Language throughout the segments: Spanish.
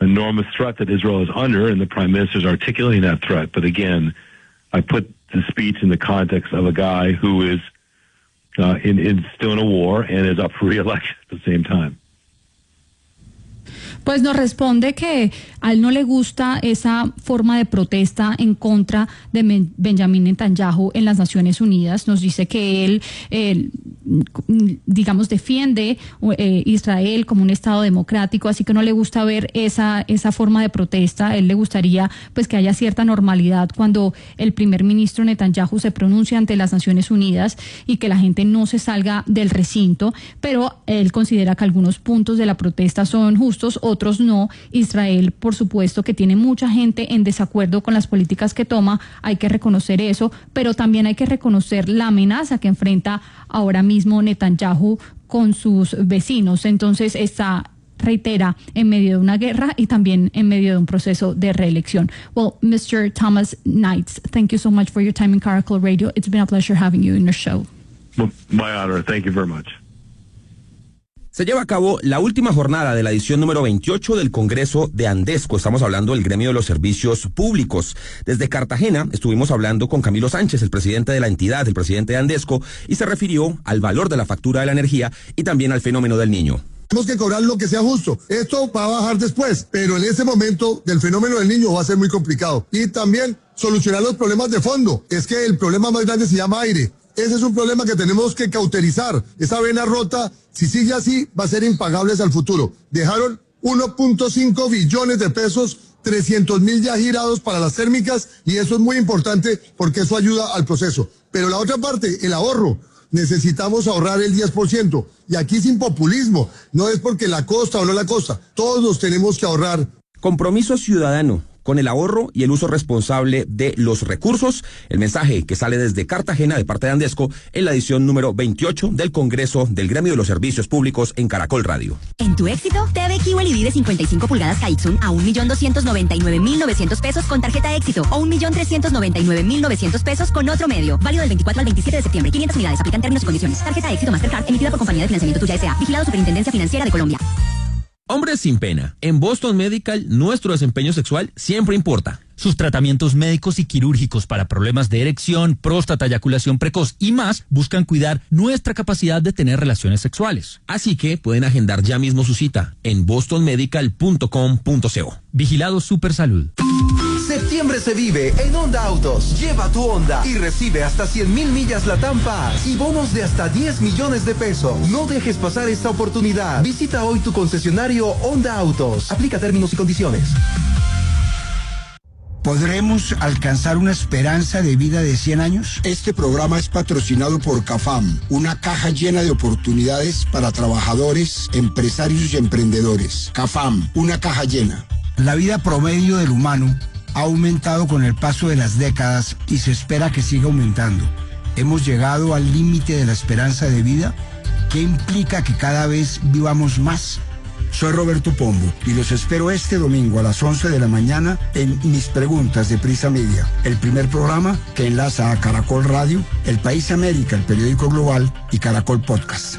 enormous threat that Israel is under, and the prime minister is articulating that threat. But again, I put the speech in the context of a guy who is still in a war and is up for re-election at the same time. Pues nos responde que a él no le gusta esa forma de protesta en contra de Benjamin Netanyahu en las Naciones Unidas. Nos dice que él digamos, defiende Israel como un Estado democrático, así que no le gusta ver esa forma de protesta. A él le gustaría pues que haya cierta normalidad cuando el primer ministro Netanyahu se pronuncia ante las Naciones Unidas y que la gente no se salga del recinto, pero él considera que algunos puntos de la protesta son justos, otros no. Israel, por supuesto, que tiene mucha gente en desacuerdo con las políticas que toma, hay que reconocer eso, pero también hay que reconocer la amenaza que enfrenta ahora mismo Netanyahu con sus vecinos. Entonces reitera en medio de una guerra y también en medio de un proceso de reelección. Well, Mr. Thomas Knights, thank you so much for your time in Caracol Radio. It's been a pleasure having you in your show. Well, my honor. Thank you very much. Se lleva a cabo la última jornada de la edición número 28 del Congreso de Andesco. Estamos hablando del gremio de los servicios públicos. Desde Cartagena estuvimos hablando con Camilo Sánchez, el presidente de la entidad, el presidente de Andesco, y se refirió al valor de la factura de la energía y también al fenómeno del Niño. Tenemos que cobrar lo que sea justo. Esto va a bajar después, pero en ese momento del fenómeno del Niño va a ser muy complicado. Y también solucionar los problemas de fondo. Es que el problema más grande se llama aire. Ese es un problema que tenemos que cauterizar. Esa vena rota, si sigue así, va a ser impagable hacia el futuro. Dejaron 1.5 billones de pesos, 300.000 ya girados para las térmicas, y eso es muy importante porque eso ayuda al proceso. Pero la otra parte, el ahorro. Necesitamos ahorrar el 10%. Y aquí sin populismo. No es porque la costa o no la costa. Todos tenemos que ahorrar. Compromiso ciudadano con el ahorro y el uso responsable de los recursos. El mensaje que sale desde Cartagena de parte de Andesco en la edición número 28 del Congreso del Gremio de los Servicios Públicos en Caracol Radio. En tu éxito, TV Kiwi LED de 55 pulgadas Kaixun a 1.299.900 pesos con tarjeta éxito o 1.399.900 pesos con otro medio. Válido del 24 al 27 de septiembre. 500 unidades. Aplican términos y condiciones. Tarjeta éxito Mastercard emitida por Compañía de Financiamiento Tuya S.A. Vigilado Superintendencia Financiera de Colombia. Hombres sin pena. En Boston Medical, nuestro desempeño sexual siempre importa. Sus tratamientos médicos y quirúrgicos para problemas de erección, próstata, eyaculación precoz y más buscan cuidar nuestra capacidad de tener relaciones sexuales. Así que pueden agendar ya mismo su cita en bostonmedical.com.co. Vigilado Supersalud. Septiembre se vive en Honda Autos. Lleva tu Honda y recibe hasta 100.000 millas Latam Pass y bonos de hasta 10 millones de pesos. No dejes pasar esta oportunidad. Visita hoy tu concesionario Honda Autos. Aplica términos y condiciones. ¿Podremos alcanzar una esperanza de vida de 100 años? Este programa es patrocinado por CAFAM, una caja llena de oportunidades para trabajadores, empresarios y emprendedores. CAFAM, una caja llena. La vida promedio del humano ha aumentado con el paso de las décadas y se espera que siga aumentando. ¿Hemos llegado al límite de la esperanza de vida? ¿Qué implica que cada vez vivamos más? Soy Roberto Pombo y los espero este domingo a las 11 de la mañana en Mis Preguntas de Prisa Media, el primer programa que enlaza a Caracol Radio, El País América, el periódico global, y Caracol Podcast.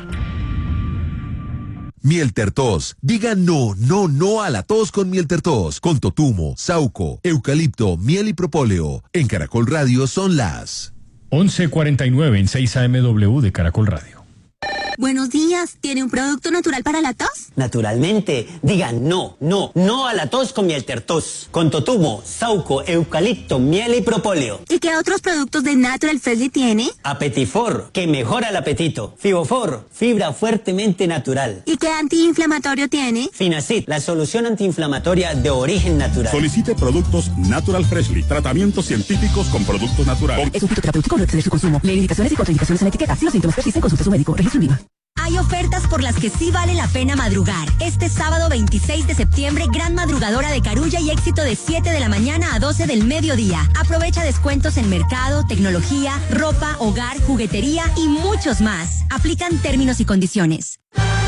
Miel Tertos. Diga no, no, no a la tos con Miel Tertos. Con totumo, sauco, eucalipto, miel y propóleo. En Caracol Radio son las 11:49 en 6 AMW de Caracol Radio. Buenos días, ¿tiene un producto natural para la tos? Naturalmente, digan no, no, no a la tos con Miel Tertos. Con totumo, sauco, eucalipto, miel y propóleo. ¿Y qué otros productos de Natural Freshly tiene? Apetifor, que mejora el apetito. Fibofor, fibra fuertemente natural. ¿Y qué antiinflamatorio tiene? Finacid, la solución antiinflamatoria de origen natural. Solicite productos Natural Freshly, tratamientos científicos con productos naturales. Es un fitoterapéutico, no exceder su consumo. Lee indicaciones y contraindicaciones en la etiqueta. Si los síntomas persisten, consulte a su médico. Registro en Viva. Hay ofertas por las que sí vale la pena madrugar. Este sábado 26 de septiembre, gran madrugadora de Carulla y éxito de 7 de la mañana a 12 del mediodía. Aprovecha descuentos en mercado, tecnología, ropa, hogar, juguetería y muchos más. Aplican términos y condiciones.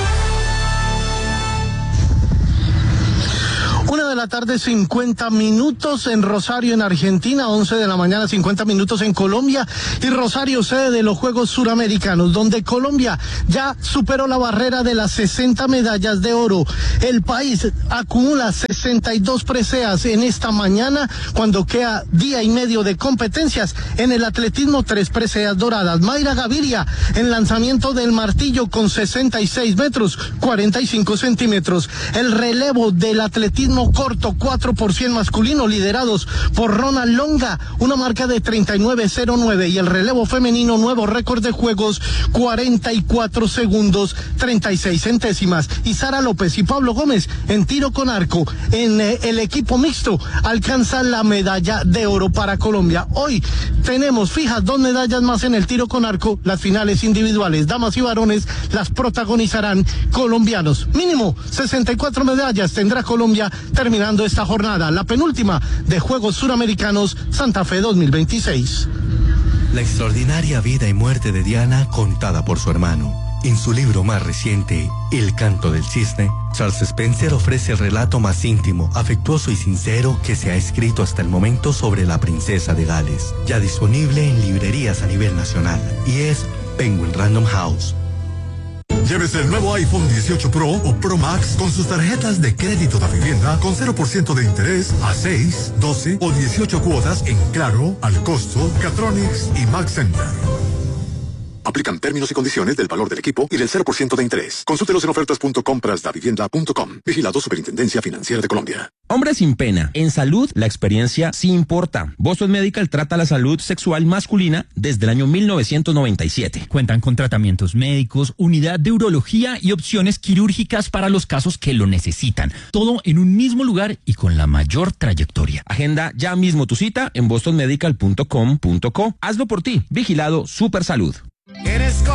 1:50 p.m. en Rosario, en Argentina, 11 de la mañana, 50 minutos en Colombia, y Rosario, sede de los Juegos Suramericanos, donde Colombia ya superó la barrera de las 60 medallas de oro. El país acumula 60 62 preseas en esta mañana, cuando queda día y medio de competencias. En el atletismo, 3 preseas doradas. Mayra Gaviria en lanzamiento del martillo con 66 metros, 45 centímetros. El relevo del atletismo corto, 4% masculino, liderados por Ronald Longa, una marca de 39.09. Y el relevo femenino, nuevo récord de juegos, 44 segundos, 36 centésimas. Y Sara López y Pablo Gómez en tiro con arco. En el equipo mixto alcanzan la medalla de oro para Colombia. Hoy tenemos fijas 2 medallas más en el tiro con arco. Las finales individuales, damas y varones, las protagonizarán colombianos. Mínimo 64 medallas tendrá Colombia terminando esta jornada, la penúltima de Juegos Suramericanos Santa Fe 2026. La extraordinaria vida y muerte de Diana contada por su hermano. En su libro más reciente, El canto del cisne, Charles Spencer ofrece el relato más íntimo, afectuoso y sincero que se ha escrito hasta el momento sobre la princesa de Gales. Ya disponible en librerías a nivel nacional. Y es Penguin Random House. Llévese el nuevo iPhone 18 Pro o Pro Max con sus tarjetas de crédito de vivienda con 0% de interés a 6, 12 o 18 cuotas en Claro, Al Costo, Catronics y Max Center. Aplican términos y condiciones del valor del equipo y del 0% de interés. Consúltelos en ofertas.comprasdavivienda.com. Vigilado Superintendencia Financiera de Colombia. Hombre sin pena. En salud, la experiencia sí importa. Boston Medical trata la salud sexual masculina desde el año 1997. Cuentan con tratamientos médicos, unidad de urología y opciones quirúrgicas para los casos que lo necesitan. Todo en un mismo lugar y con la mayor trayectoria. Agenda ya mismo tu cita en bostonmedical.com.co. Hazlo por ti. Vigilado Supersalud. Eres